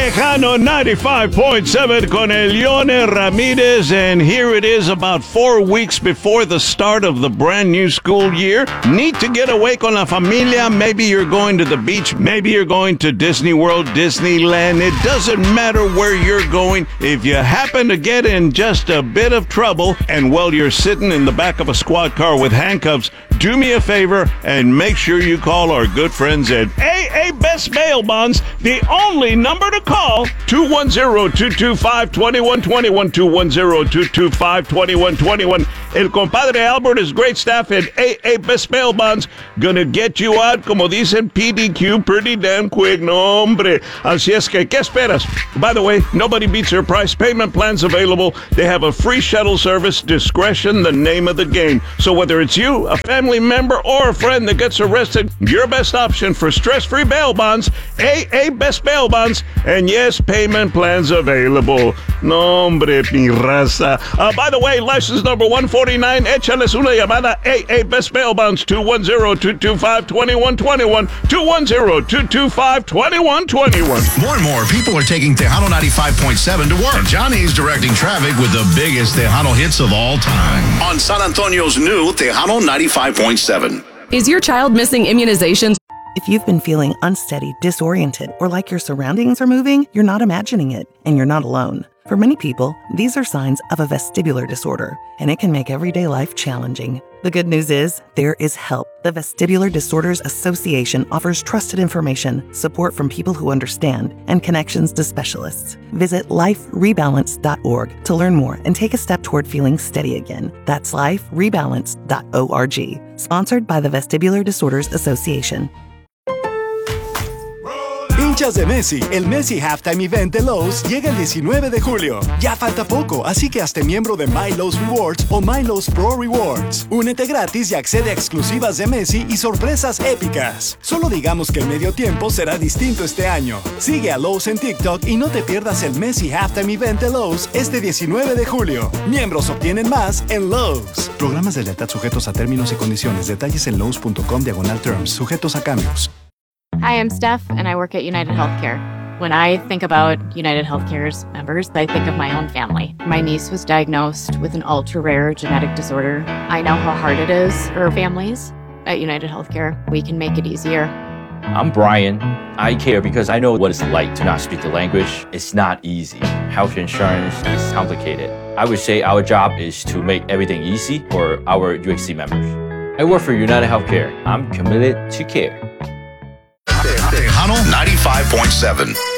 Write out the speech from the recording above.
Tejano 95.7 con Elione Ramirez, and here it is about 4 weeks before the start of the brand new school year. Need to get away con la familia. Maybe you're going to the beach. Maybe you're going to Disney World, Disneyland. It doesn't matter where you're going. If you happen to get in just a bit of trouble, and while you're sitting in the back of a squad car with handcuffs, do me a favor and make sure you call our good friends at AA Best Bail Bonds, the only number to call, 210-225-2121, 210-225-2121. El compadre Albert's great staff at AA Best Bail Bonds gonna get you out, como dicen PDQ, pretty damn quick. No, hombre. Así es que, ¿qué esperas? By the way, nobody beats their price. Payment plans available. They have a free shuttle service. Discretion, the name of the game. So whether it's you, a family member, or a friend that gets arrested, your best option for stress-free bail bonds, AA Best Bail Bonds, and yes, payment plans available. No, hombre, mi raza. By the way, license number 149, échales una llamada, AA Best Bail Bonds, 210-225-2121, 210-225-2121. More and more people are taking Tejano 95.7 to work. And Johnny's directing traffic with the biggest Tejano hits of all time. On San Antonio's new Tejano 95.7. Is your child missing immunizations? If you've been feeling unsteady, disoriented, or like your surroundings are moving, you're not imagining it, and you're not alone. For many people, these are signs of a vestibular disorder, and it can make everyday life challenging. The good news is, there is help. The Vestibular Disorders Association offers trusted information, support from people who understand, and connections to specialists. Visit liferebalance.org to learn more and take a step toward feeling steady again. That's liferebalance.org. Sponsored by the Vestibular Disorders Association. Hinchas de Messi, el Messi Halftime Event de Lowe's llega el 19 de julio. Ya falta poco, así que hazte miembro de My Lowe's Rewards o My Lowe's Pro Rewards. Únete gratis y accede a exclusivas de Messi y sorpresas épicas. Solo digamos que el medio tiempo será distinto este año. Sigue a Lowe's en TikTok y no te pierdas el Messi Halftime Event de Lowe's este 19 de julio. Miembros obtienen más en Lowe's. Programas de lealtad sujetos a términos y condiciones. Detalles en lowes.com/terms. Sujetos a cambios. Hi, I'm Steph, and I work at United Healthcare. When I think about United Healthcare's members, I think of my own family. My niece was diagnosed with an ultra-rare genetic disorder. I know how hard it is for families. At United Healthcare, we can make it easier. I'm Brian. I care because I know what it's like to not speak the language. It's not easy. Health insurance is complicated. I would say our job is to make everything easy for our UHC members. I work for United Healthcare. I'm committed to care. Tejano 95.7.